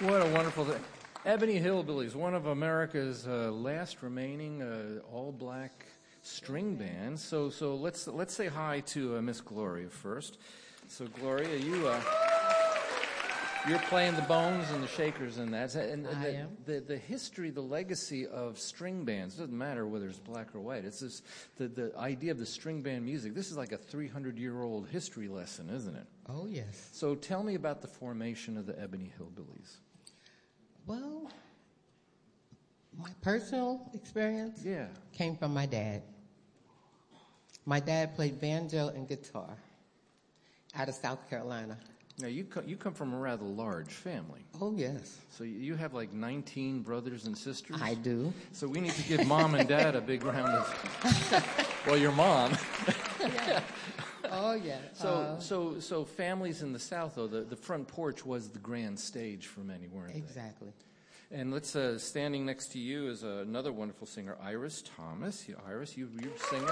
What a wonderful thing. Ebony Hillbillies, one of America's last remaining all-black string bands. So let's say hi to Miss Gloria first. So Gloria, you're playing the bones and the shakers and that. And I am. The history, the legacy of string bands, doesn't matter whether it's black or white. It's just the idea of the string band music. This is like a 300-year-old history lesson, isn't it? Oh, yes. So tell me about the formation of the Ebony Hillbillies. Well, my personal experience came from my dad. My dad played banjo and guitar out of South Carolina. Now, you come from a rather large family. Oh, yes. So you have like 19 brothers and sisters? I do. So we need to give Mom and Dad a big round of... Well, your mom. Yeah. Oh, yeah. So families in the South, though, the front porch was the grand stage for many, weren't they? Exactly. And let's standing next to you is another wonderful singer, Iris Thomas. Iris, you're singing.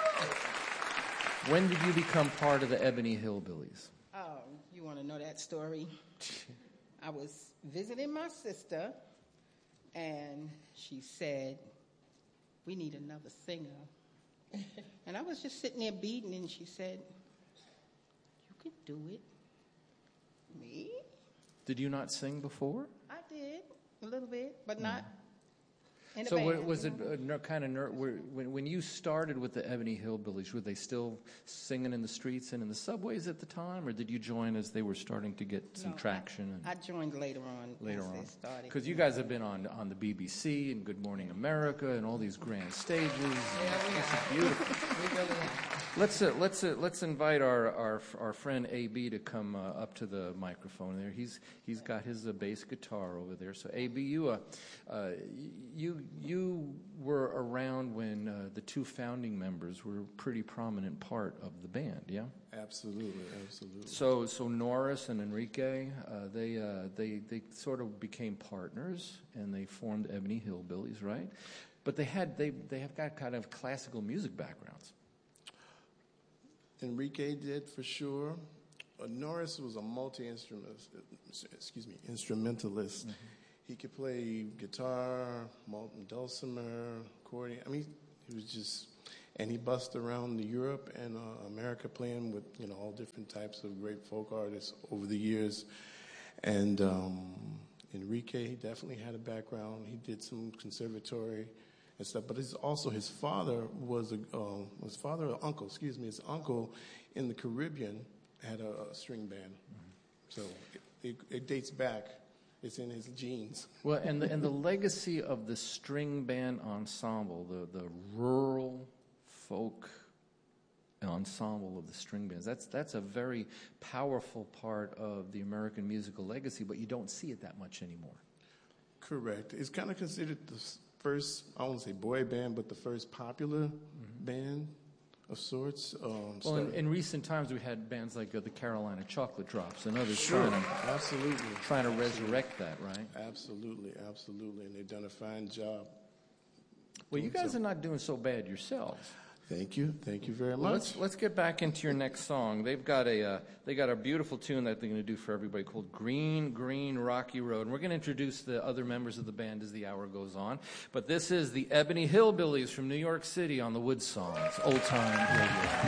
When did you become part of the Ebony Hillbillies? Oh, you want to know that story? I was visiting my sister, and she said, "We need another singer." And I was just sitting there beating, and she said, "You can do it." Me? Did you not sing before? I did, a little bit, but not in a So band. was it kind of when you started with the Ebony Hillbillies, were they still singing in the streets and in the subways at the time, or did you join as they were starting to get some traction? I joined later on. Later on, they started. because you guys have been on the BBC and Good Morning America and all these grand stages. Yeah, we It's beautiful. We really have. Let's invite our friend AB to come up to the microphone there. He's got his bass guitar over there. So AB, you were around when the two founding members were a pretty prominent part of the band, yeah? Absolutely. So Norris and Enrique, they sort of became partners and they formed Ebony Hillbillies, right? But they have got kind of classical music backgrounds. Enrique did, for sure. Norris was a instrumentalist. Mm-hmm. He could play guitar, dulcimer, accordion. I mean, he was just, and he bussed around Europe and America playing with, all different types of great folk artists over the years. And Enrique definitely had a background. He did some conservatory and stuff, but his father was his uncle in the Caribbean had a string band. Mm-hmm. So it dates back. It's in his genes. Well, and the legacy of the string band ensemble, the rural folk ensemble of the string bands, that's a very powerful part of the American musical legacy, but you don't see it that much anymore. Correct. It's kind of considered the first, I won't say boy band, but the first popular band of sorts. Well, in recent times, we had bands like the Carolina Chocolate Drops and others trying to resurrect that, right? Absolutely, and they've done a fine job. Well, you guys are not doing so bad yourselves. Thank you very much. Let's get back into your next song. They got a beautiful tune that they're going to do for everybody called Green, Green, Rocky Road. And we're going to introduce the other members of the band as the hour goes on. But this is the Ebony Hillbillies from New York City on the Wood Songs, Old Time Radio.